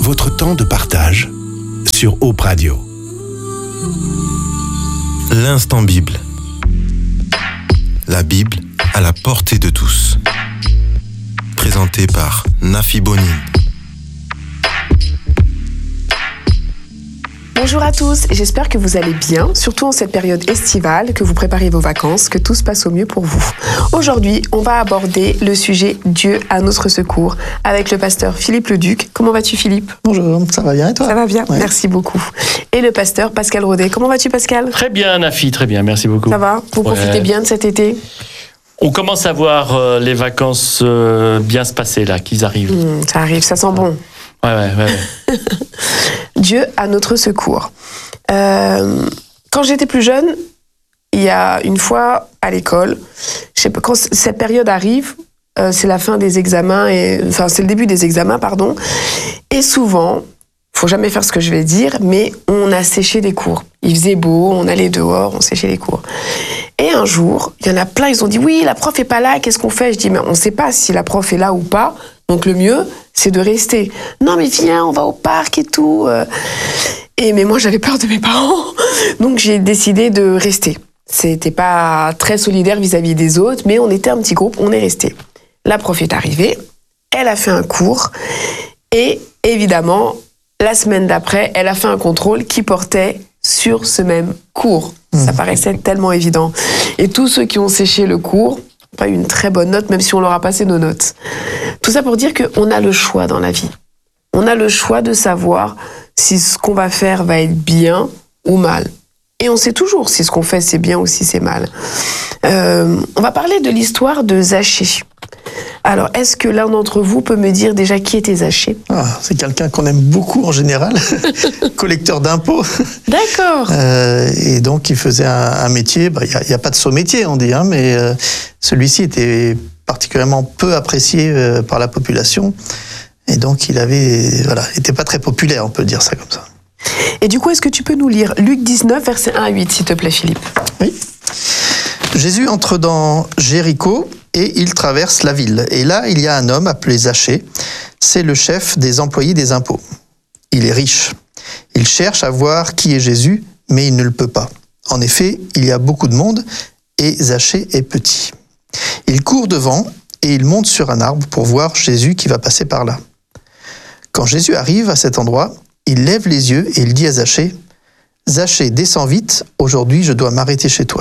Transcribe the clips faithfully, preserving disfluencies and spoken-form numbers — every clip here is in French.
votre temps de partage sur Hope Radio. L'instant Bible. La Bible à la portée de tous. Présenté par Nafi Bonin. Bonjour à tous, j'espère que vous allez bien, surtout en cette période estivale, que vous préparez vos vacances, que tout se passe au mieux pour vous. Aujourd'hui, on va aborder le sujet Dieu à notre secours avec le pasteur Philippe Leduc. Comment vas-tu, Philippe ? Bonjour, ça va bien et toi ? Ça va bien, ouais. Merci beaucoup. Et le pasteur Pascal Rodet. Comment vas-tu, Pascal ? Très bien, Nafi, très bien, merci beaucoup. Ça va ? Vous profitez ouais. bien de cet été ? On commence à voir euh, les vacances euh, bien se passer là, qu'ils arrivent. Mmh, ça arrive, ça sent bon. Ouais, ouais, ouais. ouais. Dieu à notre secours. Euh, quand j'étais plus jeune, il y a une fois à l'école, je sais pas, quand cette période arrive, euh, c'est la fin des examens, et, enfin c'est le début des examens, pardon, et souvent, faut jamais faire ce que je vais dire, mais on a séché des cours. Il faisait beau, on allait dehors, on séchait les cours. Et un jour, il y en a plein, ils ont dit « Oui, la prof est pas là, qu'est-ce qu'on fait ?» Je dis « Mais on sait pas si la prof est là ou pas, donc le mieux, c'est de rester. » « Non, mais viens, on va au parc et tout. » Et mais moi, j'avais peur de mes parents, donc j'ai décidé de rester. C'était pas très solidaire vis-à-vis des autres, mais on était un petit groupe, on est resté. La prof est arrivée, elle a fait un cours, et évidemment, la semaine d'après, elle a fait un contrôle qui portait sur ce même cours. Ça paraissait tellement évident. Et tous ceux qui ont séché le cours n'ont pas eu une très bonne note, même si on leur a passé nos notes. Tout ça pour dire qu'on a le choix dans la vie. On a le choix de savoir si ce qu'on va faire va être bien ou mal. Et on sait toujours si ce qu'on fait c'est bien ou si c'est mal. Euh, on va parler de l'histoire de Zachée. Alors, est-ce que l'un d'entre vous peut me dire déjà qui était Zachée ? Ah, c'est quelqu'un qu'on aime beaucoup en général, collecteur d'impôts. D'accord. Euh, et donc, il faisait un, un métier, bah, il n'y a, a pas de saut métier, on dit, hein, mais euh, celui-ci était particulièrement peu apprécié euh, par la population. Et donc, il avait, voilà, était pas très populaire, on peut dire ça comme ça. Et du coup, est-ce que tu peux nous lire Luc dix-neuf, versets un à huit, s'il te plaît, Philippe ? Oui. Jésus entre dans Jéricho et il traverse la ville. Et là, il y a un homme appelé Zachée. C'est le chef des employés des impôts. Il est riche. Il cherche à voir qui est Jésus, mais il ne le peut pas. En effet, il y a beaucoup de monde et Zachée est petit. Il court devant et il monte sur un arbre pour voir Jésus qui va passer par là. Quand Jésus arrive à cet endroit, il lève les yeux et il dit à Zachée, « Zachée, descends vite, aujourd'hui je dois m'arrêter chez toi. »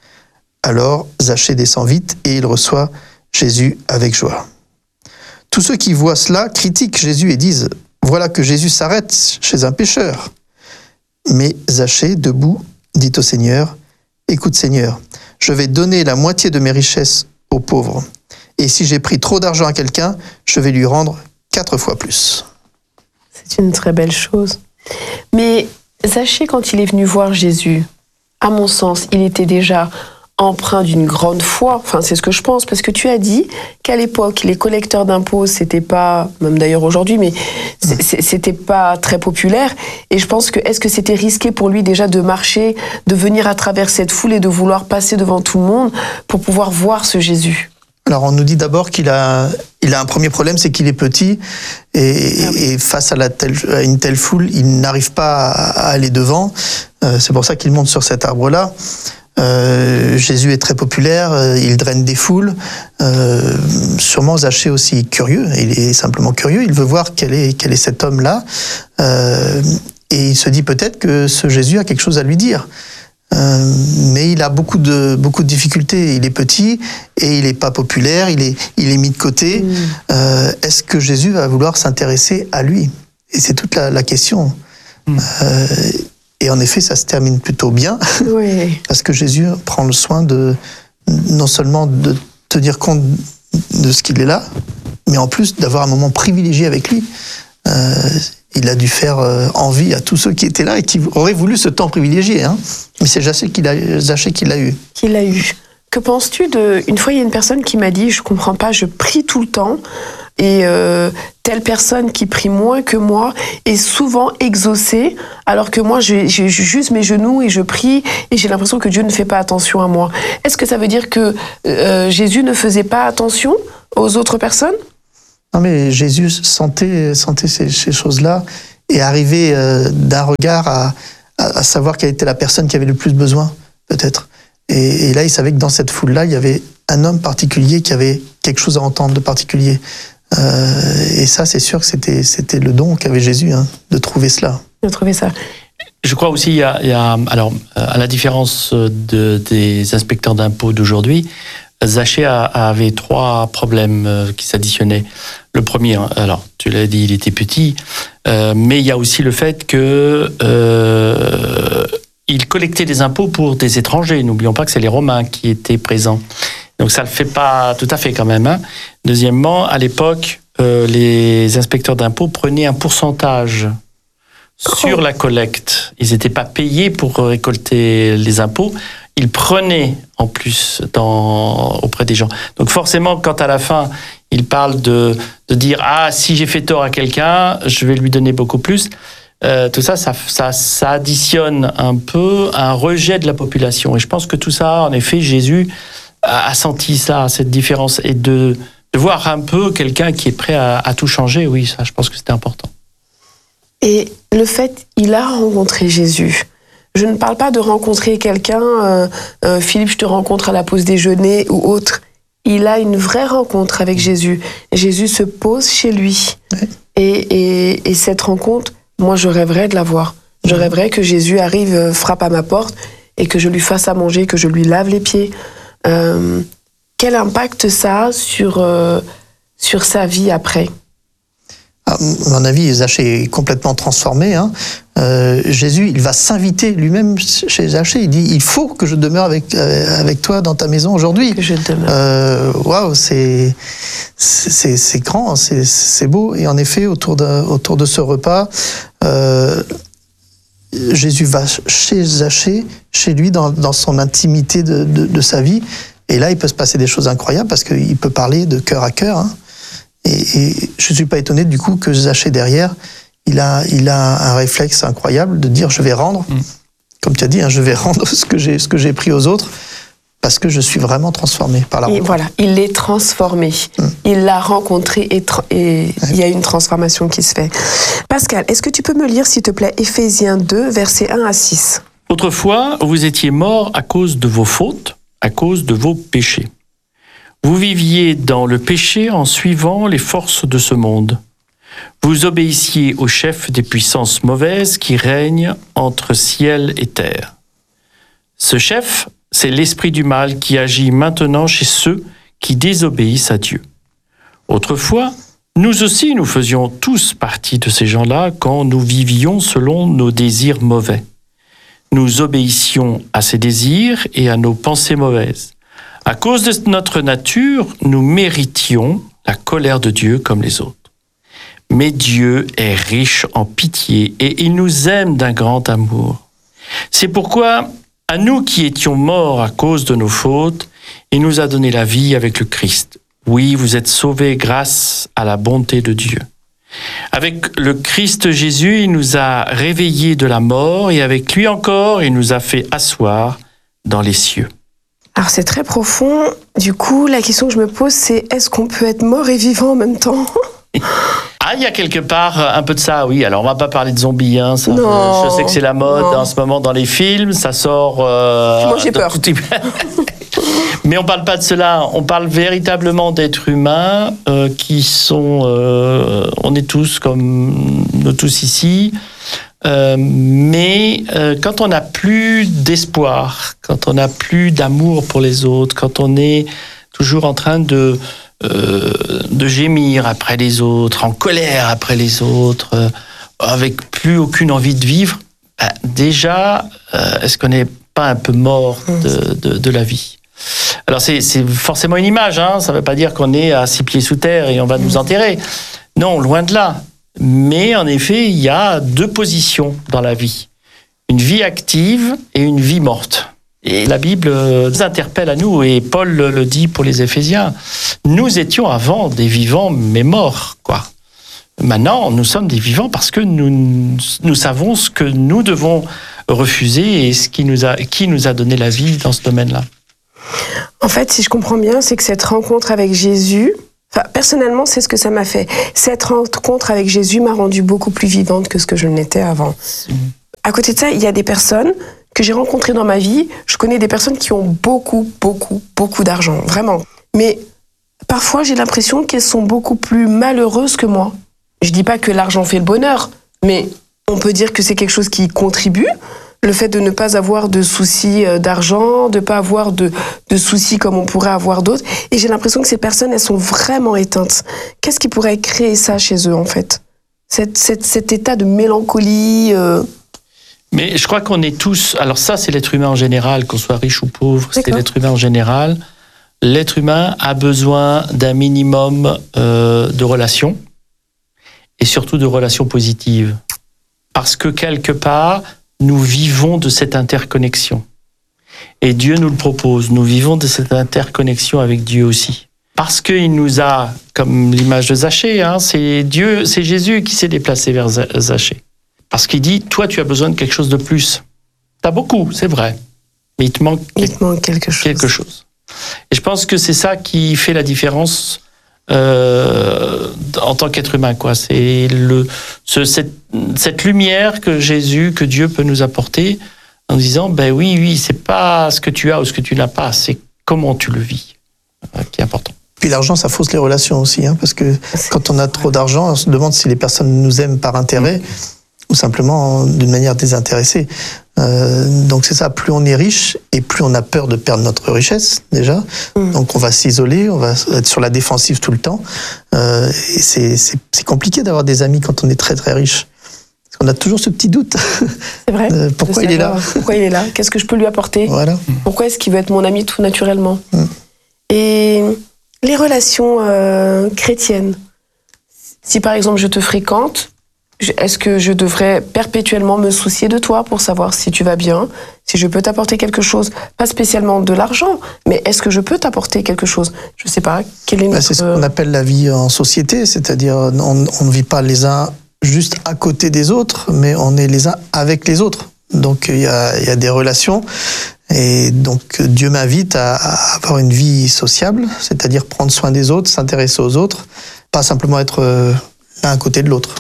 Alors Zachée descend vite et il reçoit Jésus avec joie. Tous ceux qui voient cela critiquent Jésus et disent « Voilà que Jésus s'arrête chez un pécheur. » Mais Zachée, debout, dit au Seigneur, « Écoute Seigneur, je vais donner la moitié de mes richesses aux pauvres. Et si j'ai pris trop d'argent à quelqu'un, je vais lui rendre quatre fois plus. » C'est une très belle chose. Mais Zachée, quand il est venu voir Jésus, à mon sens, il était déjà empreint d'une grande foi. Enfin, c'est ce que je pense, parce que tu as dit qu'à l'époque, les collecteurs d'impôts, c'était pas, même d'ailleurs aujourd'hui, mais c'était pas très populaire. Et je pense que, est-ce que c'était risqué pour lui déjà de marcher, de venir à travers cette foule et de vouloir passer devant tout le monde pour pouvoir voir ce Jésus ? Alors, on nous dit d'abord qu'il a, il a un premier problème, c'est qu'il est petit et, ah oui. et face à, la telle, à une telle foule, il n'arrive pas à, à aller devant. Euh, c'est pour ça qu'il monte sur cet arbre-là. Euh, Jésus est très populaire, euh, il draine des foules. Euh, sûrement Zachée aussi curieux, il est simplement curieux, il veut voir quel est, quel est cet homme-là. Euh, et il se dit peut-être que ce Jésus a quelque chose à lui dire. Euh, mais il a beaucoup de, beaucoup de difficultés. Il est petit et il n'est pas populaire, il est, il est mis de côté. Mmh. Euh, est-ce que Jésus va vouloir s'intéresser à lui ? Et c'est toute la, la question. Mmh. Euh, et en effet, ça se termine plutôt bien, oui. Parce que Jésus prend le soin de, non seulement de tenir compte de ce qu'il est là, mais en plus d'avoir un moment privilégié avec lui. Euh, il a dû faire euh, envie à tous ceux qui étaient là et qui auraient voulu ce temps privilégié. Hein. Mais c'est Zachée qui l'a, Zachée qui l'a eu. Qui l'a eu. Que penses-tu de... Une fois, il y a une personne qui m'a dit, je comprends pas, je prie tout le temps, et euh, telle personne qui prie moins que moi est souvent exaucée, alors que moi, j'ai juste mes genoux et je prie, et j'ai l'impression que Dieu ne fait pas attention à moi. Est-ce que ça veut dire que euh, Jésus ne faisait pas attention aux autres personnes ? Non, mais Jésus sentait, sentait ces, ces choses-là et arrivait euh, d'un regard à, à, à savoir quelle était la personne qui avait le plus besoin, peut-être. Et, et là, il savait que dans cette foule-là, il y avait un homme particulier qui avait quelque chose à entendre de particulier. Euh, et ça, c'est sûr que c'était, c'était le don qu'avait Jésus, hein, de trouver cela. De trouver ça. Je crois aussi, il y a, il y a alors, à la différence de, des inspecteurs d'impôts d'aujourd'hui, Zachée avait trois problèmes qui s'additionnaient. Le premier, alors tu l'as dit, il était petit, euh, mais il y a aussi le fait que euh, il collectait des impôts pour des étrangers. N'oublions pas que c'est les Romains qui étaient présents. Donc ça le fait pas tout à fait quand même. Hein. Deuxièmement, à l'époque, euh, les inspecteurs d'impôts prenaient un pourcentage sur la collecte. Ils n'étaient pas payés pour récolter les impôts. Ils prenaient en plus dans, auprès des gens. Donc forcément, quand à la fin, ils parlent de, de dire « Ah, si j'ai fait tort à quelqu'un, je vais lui donner beaucoup plus euh, », tout ça ça, ça, ça additionne un peu un rejet de la population. Et je pense que tout ça, en effet, Jésus a, a senti ça, cette différence. Et de, de voir un peu quelqu'un qui est prêt à, à tout changer, oui, ça, je pense que c'était important. Et le fait, il a rencontré Jésus. Je ne parle pas de rencontrer quelqu'un, euh, euh, Philippe, je te rencontre à la pause déjeuner ou autre. Il a une vraie rencontre avec Jésus. Jésus se pose chez lui. Ouais. Et, et, et cette rencontre, moi, je rêverais de la voir. Je rêverais que Jésus arrive, frappe à ma porte et que je lui fasse à manger, que je lui lave les pieds. Euh, quel impact ça a sur, euh, sur sa vie après ? À mon avis, Zachée est complètement transformé. Hein. Euh, Jésus, il va s'inviter lui-même chez Zachée. Il dit, il faut que je demeure avec, euh, avec toi dans ta maison aujourd'hui. Que je demeure. Euh, waouh, c'est, c'est, c'est grand, c'est, c'est beau. Et en effet, autour de, autour de ce repas, euh, Jésus va chez Zachée, chez lui, dans, dans son intimité de, de, de sa vie. Et là, il peut se passer des choses incroyables parce qu'il peut parler de cœur à cœur. Hein. Et, et je ne suis pas étonné du coup que Zachée derrière, il a, il a un réflexe incroyable de dire je vais rendre, mmh. comme tu as dit, hein, je vais rendre ce que j'ai, ce que j'ai pris aux autres parce que je suis vraiment transformé par la rencontre. Et voilà, il est transformé, mmh. il l'a rencontré et, tra- et ouais. il y a une transformation qui se fait. Pascal, est-ce que tu peux me lire s'il te plaît Éphésiens deux, versets un à six ? Autrefois, vous étiez morts à cause de vos fautes, à cause de vos péchés. Vous viviez dans le péché en suivant les forces de ce monde. Vous obéissiez au chef des puissances mauvaises qui règnent entre ciel et terre. Ce chef, c'est l'esprit du mal qui agit maintenant chez ceux qui désobéissent à Dieu. Autrefois, nous aussi nous faisions tous partie de ces gens-là quand nous vivions selon nos désirs mauvais. Nous obéissions à ces désirs et à nos pensées mauvaises. À cause de notre nature, nous méritions la colère de Dieu comme les autres. Mais Dieu est riche en pitié et il nous aime d'un grand amour. C'est pourquoi, à nous qui étions morts à cause de nos fautes, il nous a donné la vie avec le Christ. Oui, vous êtes sauvés grâce à la bonté de Dieu. Avec le Christ Jésus, il nous a réveillés de la mort et avec lui encore, il nous a fait asseoir dans les cieux. Alors c'est très profond. Du coup, la question que je me pose, c'est est-ce qu'on peut être mort et vivant en même temps ? Ah, il y a quelque part un peu de ça, oui. Alors, on va pas parler de zombies, hein. Ça, non, je sais que c'est la mode non. en ce moment dans les films. Ça sort. Euh, Moi, j'ai peur. Tout... Mais on parle pas de cela. On parle véritablement d'êtres humains euh, qui sont. Euh, on est tous comme nous tous ici. Euh, mais euh, quand on n'a plus d'espoir, quand on n'a plus d'amour pour les autres, quand on est toujours en train de euh, de gémir après les autres, en colère après les autres, euh, avec plus aucune envie de vivre, bah, déjà, euh, est-ce qu'on n'est pas un peu mort de, de, de la vie ? Alors c'est, c'est forcément une image, hein, ça ne veut pas dire qu'on est à six pieds sous terre et on va nous enterrer. Non, loin de là. Mais en effet, il y a deux positions dans la vie. Une vie active et une vie morte. Et la Bible nous interpelle à nous, et Paul le dit pour les Éphésiens. Nous étions avant des vivants, mais morts, quoi. Maintenant, nous sommes des vivants parce que nous, nous savons ce que nous devons refuser et ce qui nous a, qui nous a donné la vie dans ce domaine-là. En fait, si je comprends bien, c'est que cette rencontre avec Jésus Enfin, personnellement, c'est ce que ça m'a fait. Cette rencontre avec Jésus m'a rendue beaucoup plus vivante que ce que je ne l'étais avant. Mmh. À côté de ça, il y a des personnes que j'ai rencontrées dans ma vie. Je connais des personnes qui ont beaucoup, beaucoup, beaucoup d'argent, vraiment. Mais parfois, j'ai l'impression qu'elles sont beaucoup plus malheureuses que moi. Je dis pas que l'argent fait le bonheur, mais on peut dire que c'est quelque chose qui contribue. Le fait de ne pas avoir de soucis d'argent, de ne pas avoir de, de soucis comme on pourrait avoir d'autres. Et j'ai l'impression que ces personnes, elles sont vraiment éteintes. Qu'est-ce qui pourrait créer ça chez eux, en fait ? Cet, cet, cet état de mélancolie... Euh... Mais je crois qu'on est tous... Alors ça, c'est l'être humain en général, qu'on soit riche ou pauvre, D'accord. c'est l'être humain en général. L'être humain a besoin d'un minimum euh, de relations, et surtout de relations positives. Parce que quelque part... nous vivons de cette interconnexion. Et Dieu nous le propose. Nous vivons de cette interconnexion avec Dieu aussi. Parce qu'il nous a, comme l'image de Zachée, hein, c'est Dieu, c'est Jésus qui s'est déplacé vers Zachée. Parce qu'il dit, toi, tu as besoin de quelque chose de plus. T'as beaucoup, c'est vrai. Mais il te manque, il te manque quelque chose. quelque chose. Et je pense que c'est ça qui fait la différence Euh, en tant qu'être humain, quoi. C'est le, ce, cette, cette lumière que Jésus, que Dieu peut nous apporter en disant, ben oui, oui, c'est pas ce que tu as ou ce que tu n'as pas, c'est comment tu le vis euh, qui est important. Puis l'argent, ça fausse les relations aussi, hein, parce que quand on a trop d'argent, on se demande si les personnes nous aiment par intérêt mmh. ou simplement d'une manière désintéressée. Euh, donc c'est ça, plus on est riche et plus on a peur de perdre notre richesse déjà. Mmh. Donc on va s'isoler, on va être sur la défensive tout le temps. Euh, et c'est, c'est, c'est compliqué d'avoir des amis quand on est très très riche. Parce qu'on a toujours ce petit doute. C'est vrai. euh, pourquoi il est là Pourquoi il est là Qu'est-ce que je peux lui apporter Voilà. Pourquoi est-ce qu'il veut être mon ami tout naturellement mmh. Et les relations euh, chrétiennes. Si par exemple je te fréquente, est-ce que je devrais perpétuellement me soucier de toi pour savoir si tu vas bien, si je peux t'apporter quelque chose, pas spécialement de l'argent, mais est-ce que je peux t'apporter quelque chose ? Je sais pas, quel est notre... C'est ce qu'on appelle la vie en société, c'est-à-dire on, on ne vit pas les uns juste à côté des autres, mais on est les uns avec les autres. Donc il y a, il y a des relations, et donc Dieu m'invite à, à avoir une vie sociable, c'est-à-dire prendre soin des autres, s'intéresser aux autres, pas simplement être l'un à côté de l'autre.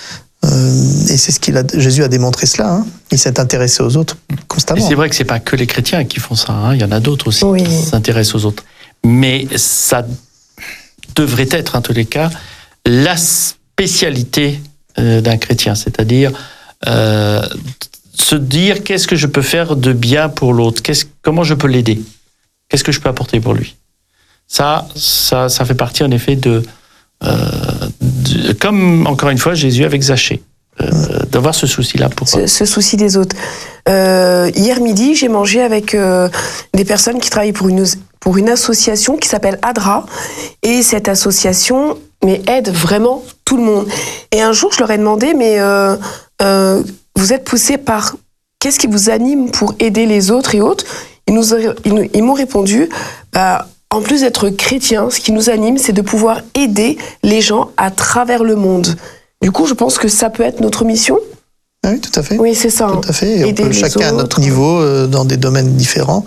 Euh, et c'est ce qu'il a, Jésus a démontré cela. Hein. Il s'est intéressé aux autres constamment. Et c'est vrai que c'est pas que les chrétiens qui font ça. Hein. Il y en a d'autres aussi oui. qui s'intéressent aux autres. Mais ça devrait être, en tous les cas, la spécialité euh, d'un chrétien, c'est-à-dire euh, se dire qu'est-ce que je peux faire de bien pour l'autre, qu'est-ce, comment je peux l'aider, qu'est-ce que je peux apporter pour lui. Ça, ça, ça fait partie en effet de Euh, de, comme, encore une fois, Jésus avec Zachée, euh, d'avoir ce souci-là pour... Ce, ce souci des autres. Euh, hier midi, j'ai mangé avec euh, des personnes qui travaillent pour une, pour une association qui s'appelle ADRA, et cette association mais, aide vraiment tout le monde. Et un jour, je leur ai demandé, mais euh, euh, vous êtes poussés par... Qu'est-ce qui vous anime pour aider les autres et autres ? Ils, nous, ils, nous, ils m'ont répondu... Bah, en plus d'être chrétien, ce qui nous anime, c'est de pouvoir aider les gens à travers le monde. Du coup, je pense que ça peut être notre mission. Oui, tout à fait. Oui, c'est ça. Tout à fait. Et on peut chacun à notre niveau, euh, dans des domaines différents.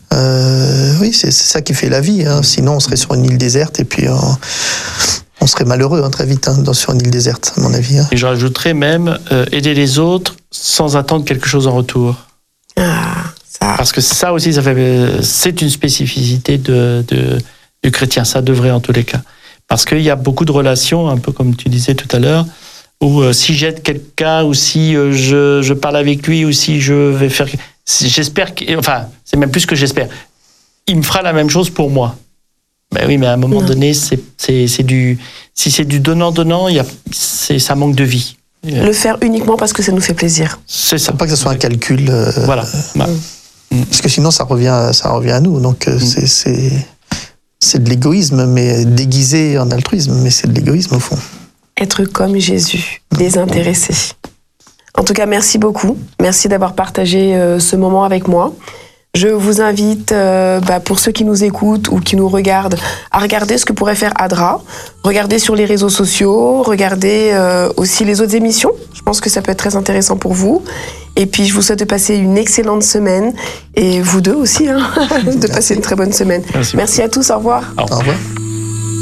Euh, oui, c'est, c'est ça qui fait la vie. Hein. Sinon, on serait sur une île déserte et puis on, on serait malheureux hein, très vite hein, dans, sur une île déserte, à mon avis. Hein. Et je rajouterais même euh, aider les autres sans attendre quelque chose en retour. Ah. Parce que ça aussi, ça fait, c'est une spécificité de, de, du chrétien, ça devrait en tous les cas. Parce qu'il y a beaucoup de relations, un peu comme tu disais tout à l'heure, où euh, si j'aide quelqu'un, ou si euh, je, je parle avec lui, ou si je vais faire... Si j'espère que... Enfin, c'est même plus que j'espère. Il me fera la même chose pour moi. Ben oui, mais à un moment non. donné, c'est, c'est, c'est du, si c'est du donnant-donnant, il y a, c'est, ça manque de vie. Le faire uniquement parce que ça nous fait plaisir. C'est ça. Faut pas que ce soit un calcul. Euh, voilà. Euh, Parce que sinon, ça revient, ça revient à nous. Donc, mm. c'est, c'est, c'est de l'égoïsme, mais déguisé en altruisme. Mais c'est de l'égoïsme, au fond. Être comme Jésus, désintéressé. En tout cas, merci beaucoup. Merci d'avoir partagé euh, ce moment avec moi. Je vous invite, euh, bah, pour ceux qui nous écoutent ou qui nous regardent, à regarder ce que pourrait faire ADRA. Regardez sur les réseaux sociaux, regardez euh, aussi les autres émissions. Je pense que ça peut être très intéressant pour vous. Et puis, je vous souhaite de passer une excellente semaine. Et vous deux aussi, hein, de passer une très bonne semaine. Merci, Merci à tous, au revoir. Au revoir.